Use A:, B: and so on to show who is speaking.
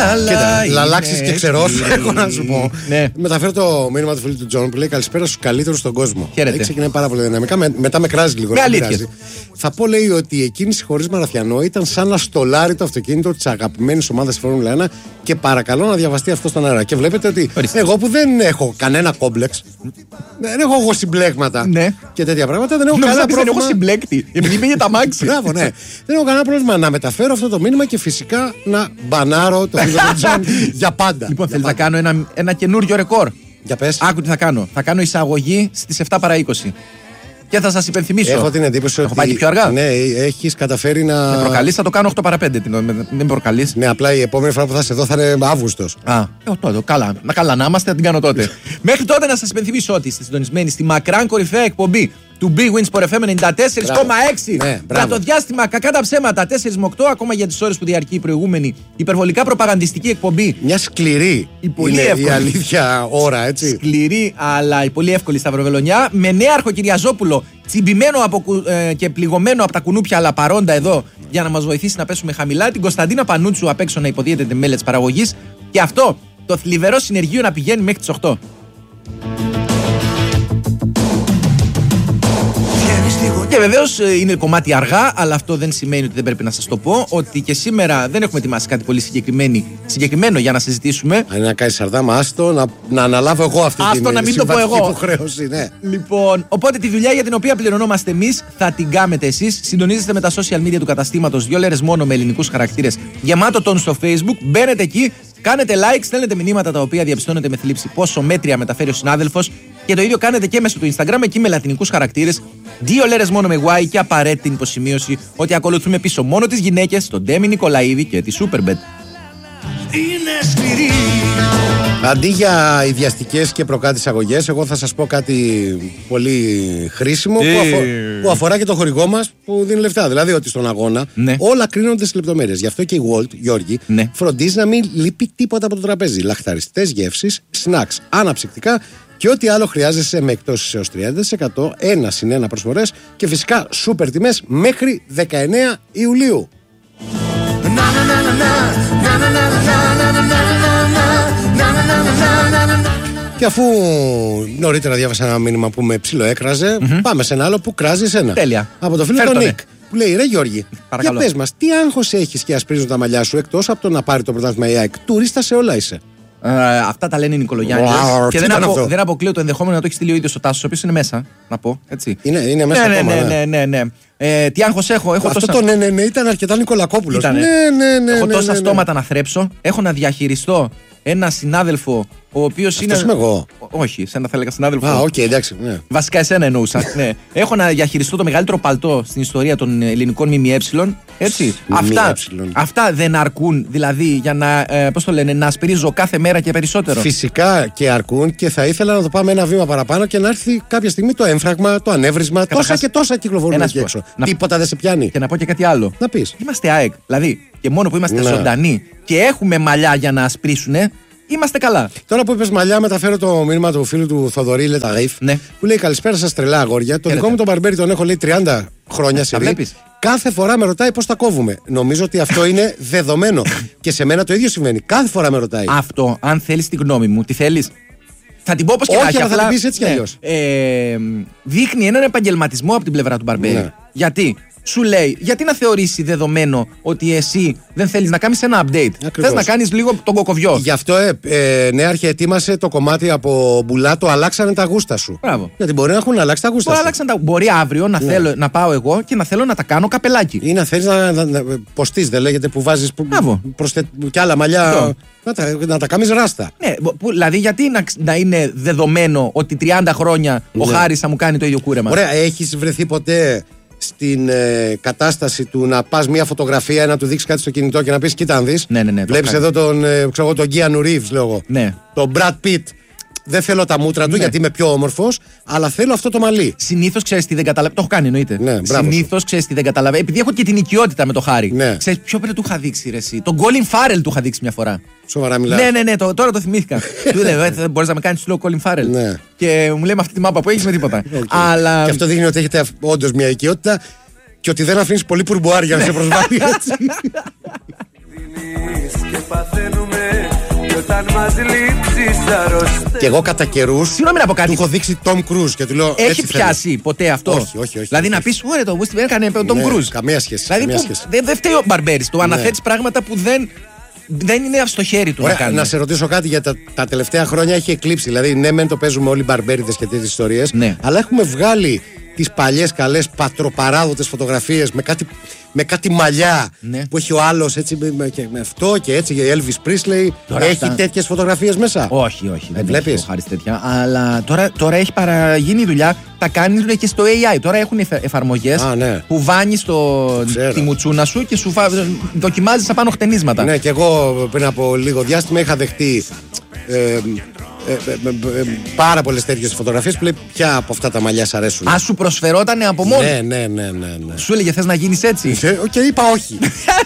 A: Κοίτα, λαλάξεις και ξερός, έχω να σου πω. Μεταφέρω το μήνυμα του φίλου του Τζον που λέει καλησπέρα στους καλύτερους στον κόσμο.
B: Χαίρετε.
A: Ξεκινάει πάρα πολύ δυναμικά, μετά με κράζει λίγο. Θα πω, λέει, ότι η κίνηση χωρίς Μαραθιανό ήταν σαν να στολάρει το αυτοκίνητο της αγαπημένης ομάδας στη Φόρμουλα 1 και παρακαλώ να διαβαστεί αυτό στον αέρα. Και βλέπετε ότι εγώ που δεν έχω κανένα κόμπλεξ, δεν έχω εγώ συμπλέγματα και τέτοια πράγματα, δεν έχω κανένα πρόβλημα.
B: Δεν έχω συμπλέκτη, επειδή πήγε τα μάξι.
A: Μπράβο, ναι. Δεν έχω κανένα πρόβλημα να μεταφέρω αυτό το μήνυμα και φυσικά να μπανάρω το φίλο του Τζον για πάντα.
B: Λοιπόν, θέλω να κάνω ένα καινούριο ρεκόρ.
A: Για πες.
B: Άκου τι θα κάνω. Θα κάνω εισαγωγή στις 7 παρά 20. Και θα σας υπενθυμίσω.
A: Έχω την εντύπωση ότι.
B: Έχω πάει πιο αργά.
A: Ναι, έχεις καταφέρει να.
B: Με προκαλείς, θα το κάνω 8 παρά 5. Δεν προκαλείς.
A: Ναι, απλά η επόμενη φορά που θα είσαι εδώ θα είναι Αύγουστος.
B: Τότε. Καλά να είμαστε, θα την κάνω τότε. Μέχρι τότε να σας υπενθυμίσω ότι είστε συντονισμένοι στη μακράν κορυφαία εκπομπή του Big Wins Sport FM 94,6. Για το διάστημα, κακά τα ψέματα, 4 με 8, ακόμα για τις ώρες που διαρκεί η προηγούμενη υπερβολικά προπαγανδιστική εκπομπή.
A: Μια σκληρή. Η αλήθεια ώρα, έτσι.
B: Σκληρή, αλλά η πολύ εύκολη σταυροβελονιά. Με νέαρχο Κυριαζόπουλο, τσιμπημένο και πληγωμένο από τα κουνούπια, αλλά παρόντα εδώ για να μας βοηθήσει να πέσουμε χαμηλά. Την Κωνσταντίνα Πανούτσου απ' έξω να υποδίεται τη μέλη της παραγωγής. Και αυτό το θλιβερό συνεργείο να πηγαίνει μέχρι τις 8. Και βεβαίως είναι κομμάτι αργά, αλλά αυτό δεν σημαίνει ότι δεν πρέπει να σας το πω. Ότι και σήμερα δεν έχουμε ετοιμάσει κάτι πολύ συγκεκριμένο για να συζητήσουμε.
A: Αν είναι να κάνει σαρδάμα, άστο να αναλάβω εγώ αυτή την συμβατική υποχρέωση. Ναι.
B: Λοιπόν, οπότε τη δουλειά για την οποία πληρωνόμαστε εμείς θα την κάνετε εσείς. Συντονίζεστε με τα social media του καταστήματος 2 λέρες μόνο με ελληνικούς χαρακτήρες. Γεμάτο τον στο Facebook. Μπαίνετε εκεί, κάνετε like, στέλνετε μηνύματα τα οποία διαπιστώνετε με θλίψη πόσο μέτρια μεταφέρει ο συνάδελφος. Και το ίδιο κάνετε και μέσω του Instagram, εκεί με λατινικούς χαρακτήρες, 2 λέρες μόνο με Y και απαραίτητη υποσημείωση ότι ακολουθούμε πίσω μόνο τις γυναίκες, τον Ντέμι Νικολαίδη και τη Superbet.
A: Αντί για ιδιαστικές και προκάτης αγωγές, εγώ θα σας πω κάτι πολύ χρήσιμο που αφορά και το χορηγό μας που δίνει λεφτά. Δηλαδή ότι στον αγώνα όλα κρίνονται στις λεπτομέρειες. Γι' αυτό και η Walt, Γιώργη, φροντίζει να μην λείπει τίποτα από το τραπέζι. Λαχταριστές γεύσεις, snacks, αναψυκτικά και ό,τι άλλο χρειάζεσαι με εκτόσεις έως 30%, 1+1 προσφορές και φυσικά σούπερ τιμές μέχρι 19 Ιουλίου. Και αφού νωρίτερα διάβασα ένα μήνυμα που με ψιλοέκραζε, πάμε σε ένα άλλο που κράζει εσένα.
B: Τέλεια.
A: Από το φίλο τον Νίκ. Που λέει: Ρε Γιώργη, για πες μας, τι άγχος έχεις και ασπρίζουν τα μαλλιά σου εκτός από το να πάρει το πρωτάθλημα η ΑΕΚ? Τουρίστα σε όλα είσαι.
B: Αυτά τα λένε οι Νικολογιάννης. Και δεν αποκλείω το ενδεχόμενο να το έχει στείλει ο ίδιος ο Τάσος, ο οποίος είναι μέσα. Να πω έτσι.
A: Είναι μέσα ακόμα.
B: Ναι. Τι άγχος έχω.
A: Αυτό το ναι ήταν αρκετά Νικολακόπουλος. Ναι.
B: Έχω τόσα στόματα να θρέψω. Έχω να διαχειριστώ ένα συνάδελφο ο οποίος είναι.
A: Αυτός είμαι εγώ.
B: Όχι, σένα θα έλεγα συνάδελφο.
A: Οκ, εντάξει. Ναι.
B: Βασικά εσένα εννοούσα. Ναι. Έχω να διαχειριστώ το μεγαλύτερο παλτό στην ιστορία των ελληνικών ΜΜΕ. Έτσι. Αυτά δεν αρκούν δηλαδή για να, να ασπρίζω κάθε μέρα και περισσότερο.
A: Φυσικά και αρκούν και θα ήθελα να το πάμε ένα βήμα παραπάνω και να έρθει κάποια στιγμή το έμφραγμα, το ανέβρισμα. Τόσα και τόσα κυκλοφορούν εκεί έξω. Τίποτα δεν σε πιάνει.
B: Και να πω και κάτι άλλο.
A: Να πεις.
B: Είμαστε ΑΕΚ. Δηλαδή και μόνο που είμαστε ζωντανοί και έχουμε μαλλιά για να ασπρίσουνε. Είμαστε καλά.
A: Τώρα που είπες μαλλιά, μεταφέρω το μήνυμα του φίλου του Θοδωρή Λεταγήφ. Που λέει: Καλησπέρα σας, τρελά αγόρια. Το δικό μου τον μπαρμπέρι τον έχω λέει 30 χρόνια σε ρί. Κάθε φορά με ρωτάει πώς τα κόβουμε. Νομίζω ότι αυτό είναι δεδομένο. Και σε μένα το ίδιο συμβαίνει. Κάθε φορά με ρωτάει.
B: Αυτό, αν θέλεις τη γνώμη μου, τι θέλεις? Θα την πω όπως και να έχει.
A: Όχι, θα την πεις έτσι κι αλλιώς.
B: Δείχνει έναν επαγγελματισμό από την πλευρά του μπαρμπέρι. Ναι. Γιατί? Σου λέει, γιατί να θεωρήσει δεδομένο ότι εσύ δεν θέλεις να κάνεις ένα update? Θες να κάνεις λίγο τον κοκοβιό.
A: Γι' αυτό, νέαρχε, ετοίμασε το κομμάτι από μπουλάτο, αλλάξανε τα γούστα σου.
B: Μπράβο.
A: Γιατί μπορεί να έχουν αλλάξει τα γούστα σου.
B: Μπορεί αύριο να πάω εγώ και να θέλω να τα κάνω καπελάκι.
A: Ή να θέλεις να ποστείς, δεν λέγεται, που βάζεις και άλλα μαλλιά. Να τα κάνεις ράστα.
B: Ναι, δηλαδή γιατί να είναι δεδομένο ότι 30 χρόνια ο Χάρης θα μου κάνει το ίδιο κούρεμα?
A: Ωραία, έχεις βρεθεί ποτέ στην κατάσταση του να πας μια φωτογραφία, να του δείξεις κάτι στο κινητό και να πεις: Κοίτα, αν δεις, βλέπεις εδώ τον Keanu Reeves, λέγω.
B: Ναι.
A: Τον Brad Pitt. Δεν θέλω τα μούτρα του γιατί είμαι πιο όμορφος, αλλά θέλω αυτό το μαλλί.
B: Συνήθως ξέρεις τι δεν καταλαβαίνει. Το έχω κάνει, εννοείται.
A: Ναι,
B: συνήθως ξέρεις τι δεν καταλαβαίνει. Επειδή έχω και την οικειότητα με το Χάρη.
A: Ναι.
B: Ξέρεις ποιο πρέπει να του είχα δείξει, ρε εσύ? Τον Colin Farrell του είχα δείξει μια φορά.
A: Σοβαρά μιλάς?
B: Ναι, τώρα το θυμήθηκα. Του λέει: Μπορείς να με κάνεις, του λέω, Colin Farrell.
A: Ναι.
B: Και μου λέει: Με αυτή τη μάπα που έχεις, με τίποτα. Αλλά...
A: Και αυτό δείχνει ότι έχετε όντως μια οικειότητα και ότι δεν αφήνεις πολύ πουρμπουάρ για να σε προσβάλλει έτσι. Και εγώ κατά καιρούς
B: συγγνώμη να πω κάτι.
A: του έχω δείξει Tom Cruise και του λέω.
B: Έχει πιάσει ποτέ αυτό?
A: Όχι.
B: Δηλαδή να πεις, ωραία, το West έκανε Tom Cruise.
A: Καμία σχέση.
B: Δηλαδή δεν φταίει ο Μπαρμπέρης. Το αναθέτεις πράγματα που δεν είναι στο χέρι του.
A: Ωραία, να σε ρωτήσω κάτι, για τα τελευταία χρόνια έχει εκλείψει. Δηλαδή, ναι, μεν το παίζουμε όλοι μπαρμπέριδες και τέτοιες ιστορίες,
B: ναι,
A: αλλά έχουμε βγάλει τις παλιές καλές πατροπαράδοτες φωτογραφίες με κάτι μαλλιά, ναι, που έχει ο άλλος έτσι με αυτό και έτσι. Elvis Presley. Τώρα έχει τέτοιες φωτογραφίες μέσα?
B: Όχι.
A: Δεν βλέπεις?
B: Τέτοια. Αλλά τώρα έχει παραγίνει η δουλειά. Τα κάνουν και στο AI. Τώρα έχουν εφαρμογές, ναι, που βάνεις τη μουτσούνα σου και σου δοκιμάζεις απάνω χτενίσματα.
A: Ναι, και εγώ πριν από λίγο διάστημα είχα δεχτεί πάρα πολλές τέτοιες φωτογραφίες που λέει ποια από αυτά τα μαλλιά σ' αρέσουν.
B: Α, σου προσφερότανε από μόνο?
A: Ναι.
B: Σου έλεγε θες να γίνεις έτσι?
A: Και είπα όχι.